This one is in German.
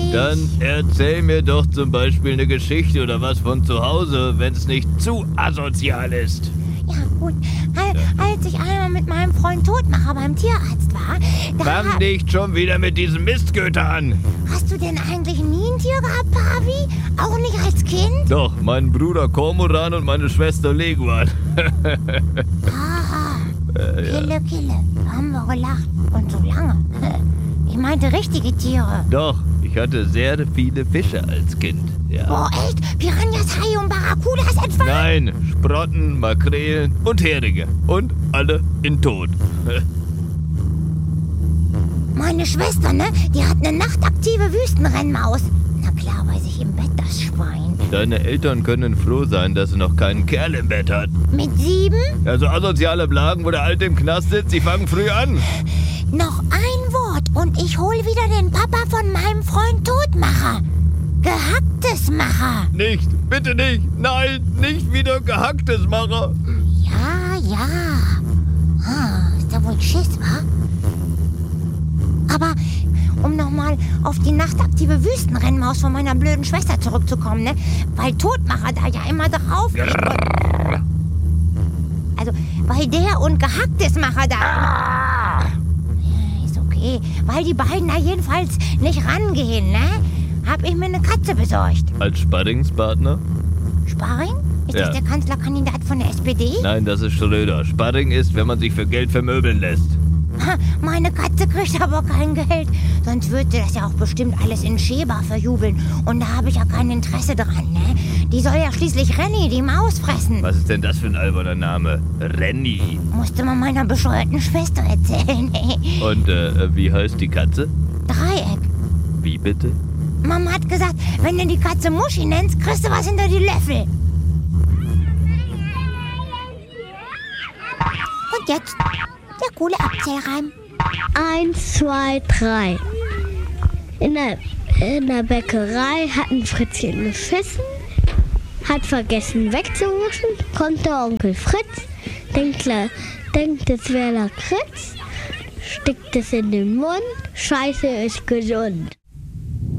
Dann erzähl mir doch zum Beispiel eine Geschichte oder was von zu Hause, wenn es nicht zu asozial ist. Ja, gut. Als ich einmal mit meinem Freund Todmacher beim Tierarzt war, Fang nicht schon wieder mit diesem Mistgöter an. Hast du denn eigentlich nie ein Tier gehabt, Pavi? Auch nicht als Kind? Doch, mein Bruder Kormoran und meine Schwester Leguan. Kille. Da haben wir gelacht. Und so lange. Ich meinte richtige Tiere. Doch, ich hatte sehr viele Fische als Kind. Ja. Boah, echt? Piranhas, Haie und Barracudas etwa? Nein, Sprotten, Makrelen und Heringe. Und alle in Tod. Meine Schwester, ne? Die hat eine nachtaktive Wüstenrennmaus. Na klar, weiß ich im Bett, das Schwein. Deine Eltern können froh sein, dass sie noch keinen Kerl im Bett hat. Mit 7? Also asoziale Blagen, wo der Alte im Knast sitzt, die fangen früh an. Noch ein Wort und ich hol wieder den Papa von meinem Freund Todmacher. Gehacktesmacher. Nicht, bitte nicht. Nein, nicht wieder Gehacktesmacher. Ja. Ist da wohl Schiss, wa? Aber um nochmal auf die nachtaktive Wüstenrennmaus von meiner blöden Schwester zurückzukommen, ne? Weil Todmacher da ja immer drauf... Also, weil der und Gehacktesmacher da... Ist okay. Weil die beiden da jedenfalls nicht rangehen, ne? Hab ich mir eine Katze besorgt. Als Sparringspartner? Sparring? Ist Ja. das der Kanzlerkandidat von der SPD? Nein, das ist Schröder. Sparring ist, wenn man sich für Geld vermöbeln lässt. Ha, meine Katze kriegt aber kein Geld. Sonst würde das ja auch bestimmt alles in Sheba verjubeln. Und da habe ich ja kein Interesse dran, ne? Die soll ja schließlich Renny, die Maus, fressen. Was ist denn das für ein alberner Name? Renny. Musste man meiner bescheuerten Schwester erzählen. Und wie heißt die Katze? Dreieck. Wie bitte? Mama hat gesagt, wenn du die Katze Muschi nennst, kriegst du was hinter die Löffel. Und jetzt der coole Abzählreim. 1, 2, 3. In der Bäckerei hat ein Fritzchen geschissen, hat vergessen wegzuwischen, kommt der Onkel Fritz, denkt es wäre Lakritz, steckt es in den Mund, Scheiße ist gesund.